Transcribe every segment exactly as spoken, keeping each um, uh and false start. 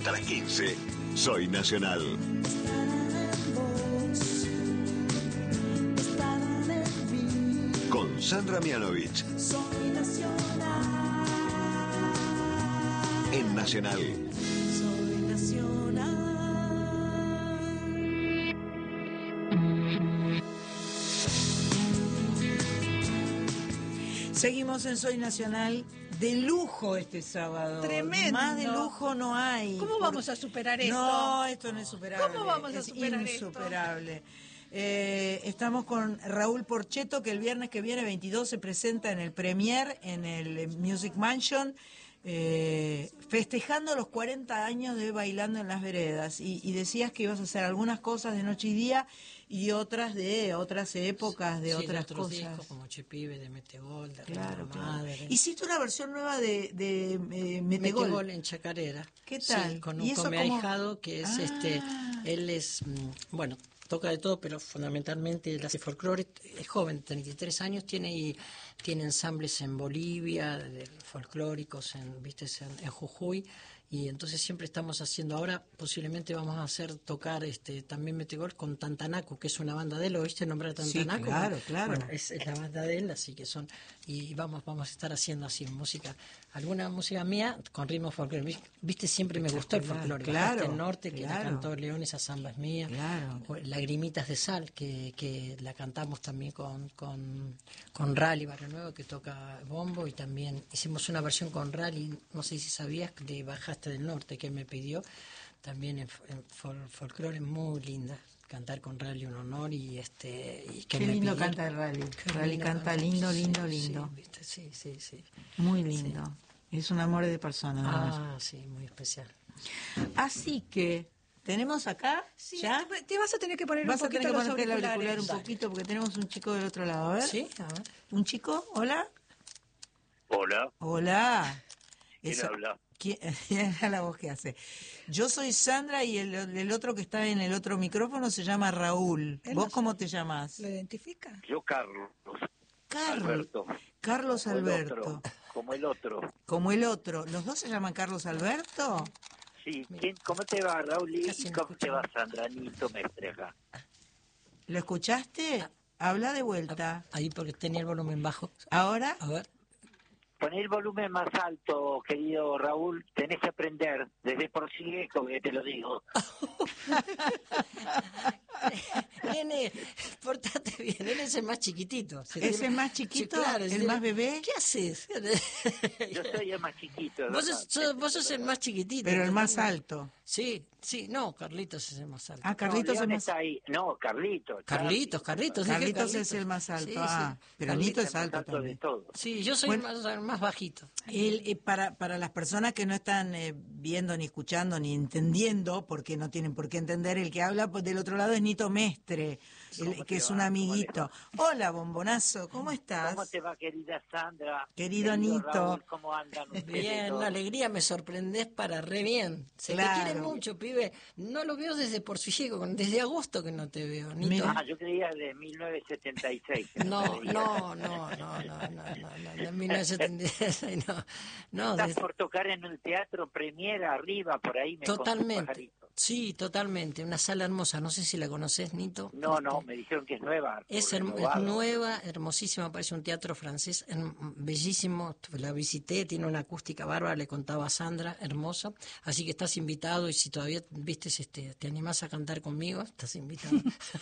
Hasta las quince, Soy Nacional. Con Sandra Mianovich. Soy nacional. En Nacional. Soy nacional. Seguimos en Soy Nacional. De lujo este sábado. Tremendo. Más de lujo no hay. ¿Cómo Por... vamos a superar esto? No, esto no es superable. ¿Cómo vamos a es superar insuperable. Esto? Eh, estamos con Raúl Porchetto, que el viernes que viene, veintidós, se presenta en el Premier, en el Music Mansion, eh, festejando los cuarenta años de Bailando en las Veredas. Y, y decías que ibas a hacer algunas cosas de noche y día y otras de otras épocas, de sí, otras de otros cosas. Discos, como Chepibe, de Metegol, de Claro, Reina claro. Madre. Hiciste una versión nueva de, de eh, Metegol. Metegol en Chacarera. ¿Qué tal? Sí, con, ¿Y un, eso con mi cómo? ahijado, que es Ah. este, él es, mm, bueno, toca de todo, pero fundamentalmente él hace folclore, es joven, treinta y tres años, tiene y tiene ensambles en Bolivia, de folclóricos, en, viste, en, en Jujuy, y entonces siempre estamos haciendo, ahora posiblemente vamos a hacer tocar este también Metegol con Tantanacu, que es una banda de él, ¿oíste nombrar Tantanacu? Sí, claro, claro. Bueno, es, es la banda de él, así que son, y vamos vamos a estar haciendo así música, alguna música mía con ritmo folclore. Viste, siempre me gustó el folclore, claro, el norte, que claro. la cantó León, esa samba es mía, Claro. o Lagrimitas de Sal, que, que la cantamos también con, con, con Rally Barrio Nuevo, que toca bombo, y también hicimos una versión con Rally, no sé si sabías, de Bajaste del Norte, que él me pidió, también en, en fol, folclore muy linda. Cantar con Rally un honor, y este y que Qué me lindo pidió, canta el Rally. qué Rally lindo canta canta, lindo, sí, lindo, sí, lindo. ¿viste? Sí, sí, sí. Muy lindo. Sí. Es un amor de persona. Ah, ¿no? Sí, muy especial. Así que tenemos acá, Sí, ¿ya? te, te vas a tener que poner Vas un a tener poquito que los ponerte el auriculares. auricular un poquito porque tenemos un chico del otro lado. A ver. Sí, a ver. ¿Un chico? ¿Hola? Hola, Hola. ¿quién Esa- habla? ¿Quién es la voz que hace? Yo soy Sandra y el, el otro que está en el otro micrófono se llama Raúl. Él ¿Vos no cómo sabe. te llamas? ¿Lo identifica? Yo Carlos. Carlos. Alberto. Carlos Como el Alberto. otro, como el otro. Como el otro. ¿Los dos se llaman Carlos Alberto? Sí, ¿quién, ¿cómo te va, Raúl? ¿Y Casi no cómo te escucho. va, Sandra? Nito Mestre acá. ¿Lo escuchaste? Habla de vuelta. Ahí porque tenía el volumen bajo. ¿Ahora? A ver. Poné el volumen más alto, querido Raúl. Tenés que aprender desde por sí, que te lo digo. Nene, portate bien, él es el más chiquitito. Se ¿Es tiene- el más chiquito? Sí, claro, ¿El sí. más bebé? ¿Qué haces? Yo soy el más chiquito. Vos ¿verdad? sos, sos- vos sos el más chiquitito. Pero el más totalmente. alto. Sí, sí, no, Carlitos es el más alto. Ah, Carlitos no, es el León más está ahí. No, Carlitos. Carlitos, Carlitos. dije Carlitos es el más alto. Sí, Ah, sí. pero Carlitos Nito es el más alto alto de también. todos. Sí, yo soy Bueno. el más, el más bajito. El, eh, para, para las personas que no están eh, viendo, ni escuchando, ni entendiendo, porque no tienen por qué entender, el que habla pues, del otro lado es Nito Mestre, el- ¿Cómo que te es va? un ¿Cómo amiguito. Hola, bombonazo, ¿cómo estás? ¿Cómo te va, querida Sandra? Querido Nito. Raúl, ¿cómo andan ustedes Bien, todos? una alegría, me sorprendés para re bien. Se Claro. te quiere mucho, pibe. No lo veo desde por su llego, desde agosto que no te veo, Nito. Mira. Ah, yo creía de mil novecientos setenta y seis. que No, te veía. no, no, no, no, no, no, no, no, en mil novecientos setenta y seis, no, no, Estás desde- por tocar en el teatro Premiera arriba, por ahí me contó un totalmente, pajarito. sí, totalmente, una sala hermosa, no sé si la conoces, Nito. No, no, Este, me dijeron que es nueva. Es, por herm- es renovado. nueva, hermosísima, parece un teatro francés, herm- bellísimo, la visité, tiene una acústica bárbara, le contaba a Sandra, hermoso, así que estás invitado y si todavía viste, este, te animás a cantar conmigo, estás invitado.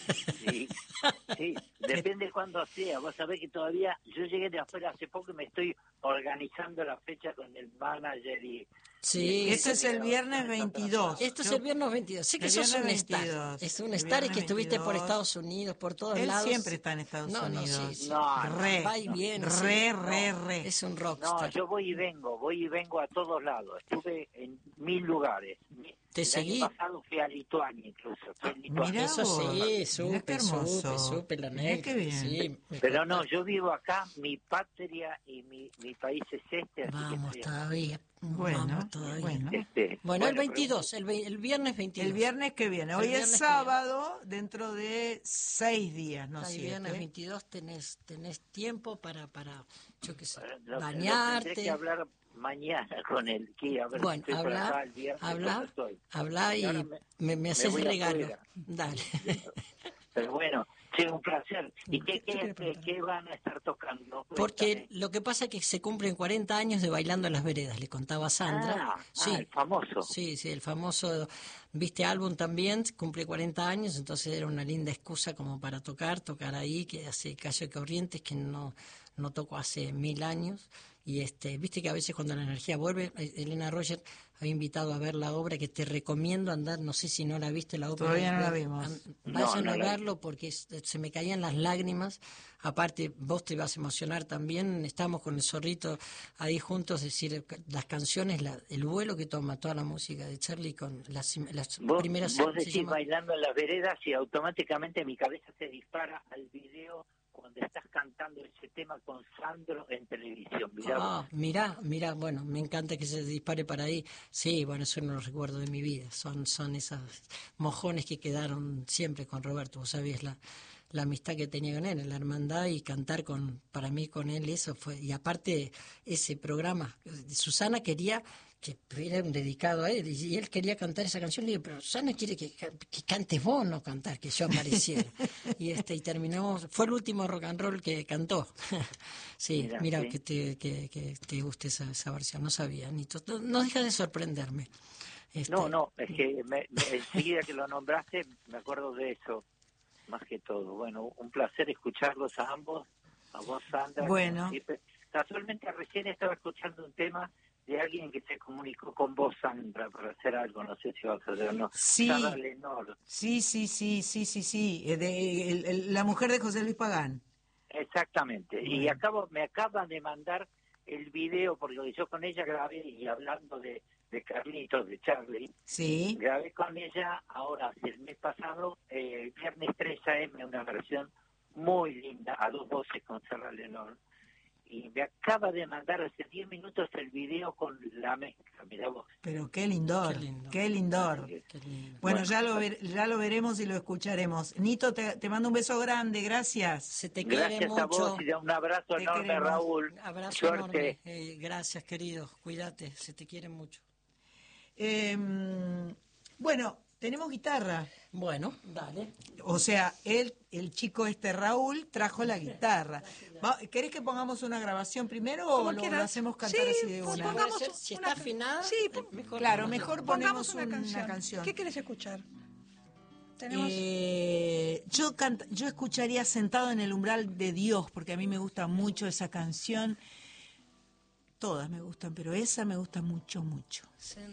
Sí, sí, depende cuándo sea. Vos sabés que todavía, yo llegué de afuera hace poco y me estoy organizando la fecha con el manager y... Sí, Ese es el viernes veintidós. Esto es Yo- el viernes veintidós. Sé que el sos un viernes star. veintidós. Es un El star y viernes que estuviste por veintidós. Estados Unidos, por todos Él lados. siempre está en Estados no, No, Unidos. sí, sí. No, Re, Va y viene. re, sí. re, No, re. Es un No, rockstar. yo voy y vengo, voy y vengo a todos lados. Estuve en mil lugares. Te el seguí. año pasado fui a Lituania incluso. Fui a Lituania. Mirá Eso vos, sí, mirá supe, qué hermoso. supe, supe la Mirá negra. qué bien. Sí, me Pero no, contaste. yo vivo acá, mi patria y mi, mi país es este. Así Vamos que estoy- todavía. Bueno, Vamos todavía. bueno. Este, Bueno, el pero- veintidós, el, ve- el viernes veintidós. El viernes que viene. Hoy El es viernes que sábado, dentro de seis días, no El siete. viernes veintidós tenés, tenés tiempo para, para, yo qué sé, Lo- lo tendré bañarte. que hablar mañana con el que a ver Bueno, si estoy por acá habla, el viernes habla, cuando estoy. habla y ahora me- me, me haces voy el regalo. afuera. Dale. Pero bueno, sí, un placer. ¿Y qué, ¿Qué quiere qué, preguntar? qué van a estar tocando? Porque Cuéntame. lo que pasa es que se cumplen cuarenta años de Bailando en las Veredas, le contaba a Sandra. Ah, sí, ah, el famoso. sí, sí, el famoso, viste, álbum también cumple cuarenta años, entonces era una linda excusa como para tocar, tocar ahí, que hace Calle Corrientes, que no, no toco hace mil años. Y este, viste que a veces cuando la energía vuelve, eh, Elena Roger había invitado a ver la obra, que te recomiendo andar, no sé si no la viste la obra. Todavía no la ver- vimos. an- No, Vayan no a la vi. verlo porque es- se me caían las lágrimas. Aparte, vos te ibas a emocionar también. Estamos con el Zorrito ahí juntos, es decir, las canciones, la- el vuelo que toma toda la música de Charlie con las, las Vos, primeras. vos se decís llama- bailando en las veredas y automáticamente mi cabeza se dispara al video cuando estás cantando ese tema con Sandro en televisión. Mirá vos. Ah, mirá, mirá, bueno, me encanta que se dispare para ahí. Sí, bueno, eso no lo recuerdo de mi vida. Son, son esos mojones que quedaron siempre con Roberto. Vos sabés la, la amistad que tenía con él, la hermandad y cantar con, para mí con él, eso fue. Y aparte, ese programa, Susana quería que era un dedicado a él, y él quería cantar esa canción, le digo, pero Susana quiere que, que cantes vos, no cantar, que yo apareciera. y este y terminó, fue el último rock and roll que cantó. sí, Mirá, mira, sí. que te, que, que te guste esa, esa versión, no sabía, ni to- no, no deja de sorprenderme. Este, No, no, es que me, me- enseguida que lo nombraste me acuerdo de eso, más que todo. Bueno, un placer escucharlos a ambos, a vos, Sandra. Bueno. como siempre. Casualmente recién estaba escuchando un tema de alguien que se comunicó con vos, Sandra, para hacer algo, no sé si vas a hacer o no. Sí. Sara Lenor. Sí, sí, sí, sí, sí, sí. eh, de- el- el- la mujer de José Luis Pagán. Exactamente. Y Bueno. acabo, me acaban de mandar el video, porque yo con ella grabé, y hablando de, de Carlitos, de Charlie, Sí. grabé con ella ahora, el mes pasado, eh, el viernes tres a eme, una versión muy linda, a dos voces con Sara Lenor. Y me acaba de mandar hace diez minutos el video con la mezcla, mira vos. Pero qué lindor, Qué lindo. qué lindor. Así que- qué lindo. Bueno, Bueno, ya lo ver- ya lo veremos y lo escucharemos. Nito, te, te mando un beso grande, gracias. Se te quiere Gracias mucho. a vos y un abrazo Te enorme, queremos. Raúl. Un abrazo Suerte. enorme. Eh, gracias, querido. Cuídate, se te quiere mucho. Eh, bueno, tenemos guitarra. Bueno, dale. O sea, él, el chico este Raúl trajo la guitarra. Va- ¿Querés que pongamos una grabación primero o Como lo, quieras. lo hacemos cantar Sí, así de pues una? pongamos Puede ser, si una- está afinada, sí, eh, po- mejor. Claro, mejor Pongamos ponemos una una canción. canción. ¿Qué quieres escuchar? Tenemos... Eh, yo, canta- yo escucharía Sentado en el umbral de Dios, porque a mí me gusta mucho esa canción. Todas me gustan, pero esa me gusta mucho, mucho.